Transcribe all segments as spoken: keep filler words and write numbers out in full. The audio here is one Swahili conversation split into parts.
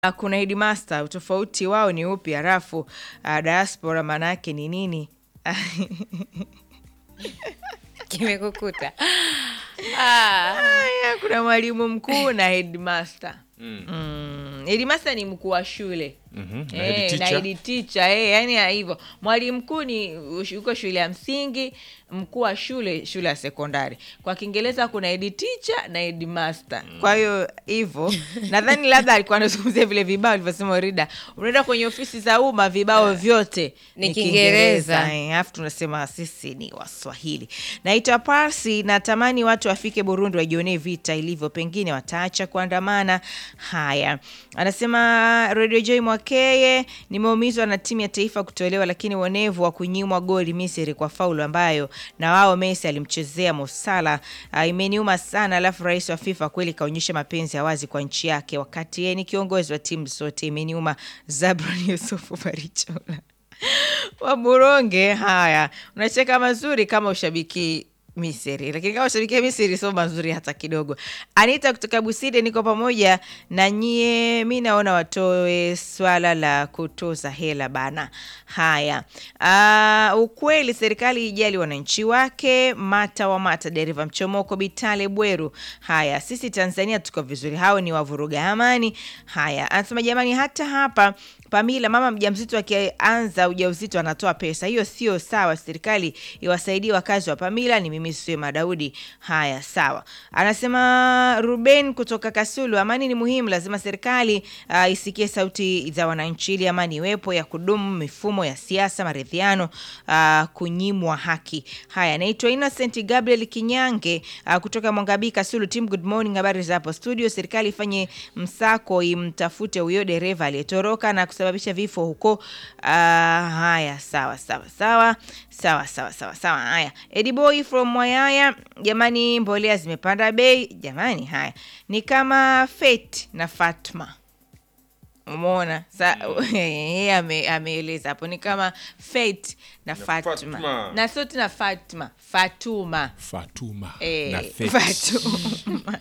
Kuna headmaster, utofauti wao ni upi? Halafu uh, diaspora maana yake ni nini? Kimekukuta. Ah, Haya, kuna mwalimu mkuu na headmaster. Mm. Mm. Headmaster ni mkuu wa shule. Mhm. Na Eh, head na teacher. head teacher, eh, yani ya hivyo. Mwalimu mkuu ni uko shule ya msingi, mkuu wa shule shule ya sekondari. Kwa Kiingereza kuna head teacher na headmaster. Kwa hiyo hivyo, nadhani labda alikuwa anazungumzia vile vibao alivyosema Rida. Unaenda kwenye ofisi za umma vibao vyote Ni Kiingereza. Eh, alafu tunasema sisi ni Waswahili. Naitwa Parsi, natamani watu wafike Burundi wajionee vita ilivyo, pengine wataacha kuandamana. Haya. Anasema Radio Joy Mwakeye, nimeumizwa na timu ya taifa kutolewa, lakini uonevu wa kunyimwa goli Misri kwa faulu ambayo na wao Messi alimchezea Mo Salah uh, imeniuma sana. Alafu rais wa FIFA kweli kaonyesha mapenzi ya wazi kwa nchi yake wakati yeye ni kiongozi wa timu zote. Imeniuma. Zabron Yusufu Barichola wa Buronge. Haya, unacheka mazuri kama ushabiki Misri, lakini kama ushabiki Misri sio mazuri hata kidogo. Anita kutoka Buside, niko pamoja na nyie, mimi naona watoe swala la kutoza hela bana. Haya, uh, ukweli serikali ijali wananchi wake. Mata wa Mata, dereva mchomoko Bitale Bweru. Haya, sisi Tanzania tuko vizuri, hao ni wavuruga amani. Haya, anasema jamani, hata hapa Pamila, mama mjamzito akianza ujauzito anatoa pesa, hiyo sio sawa. Serikali iwasaidie wakazi wa Pamila. Ni mimi Sema Daudi. Haya, sawa. Anasema Ruben kutoka Kasulu, amani ni muhimu, lazima serikali uh, isikie sauti za wananchi ili amani iwepo ya kudumu. Mifumo ya siasa, maridhiano, uh, kunyimwa haki. Haya, naitwa Innocent Gabriel Kinyange uh, kutoka Mwangabi Kasulu. Team, good morning, habari za hapo studio. Serikali ifanye msako, imtafute huyo dereva aliyetoroka na kusababisha vifo huko. Uh, haya, sawa sawa sawa sawa sawa sawa sawa. Haya, Eddie Boy from Mwayaya, jamani mbolea zimepanda bei jamani. Haya, ni kama Fate na Fatma. Umeona? Sa yeye ame, ameeleza hapo ni kama Fate na Fatma. Fatma. Na sote na Fatma, Fatuma. Fatuma Eh, na Fate. Fatuma.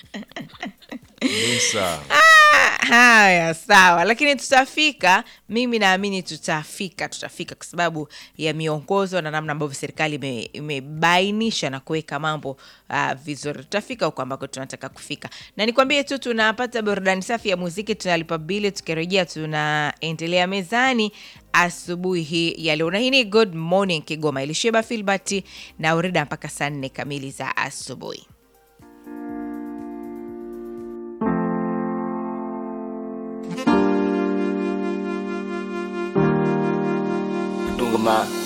Musa. Ah, haya, sawa, lakini tutafika, mimi naamini tutafika tutafika kwa sababu ya miongozo na namna ambavyo serikali ime- imebainisha na kuweka mambo uh, vizuri. Tutafika huko ambako tunataka kufika, na nikwambie tu tunapata burudani safi ya muziki, tunalipa bili, tukirejea tunaendelea mezani asubuhi hii ya leo. Na hii ni Good Morning Kigoma, Elisheba Filbert na Urida mpaka saa nne kamili za asubuhi. Dungma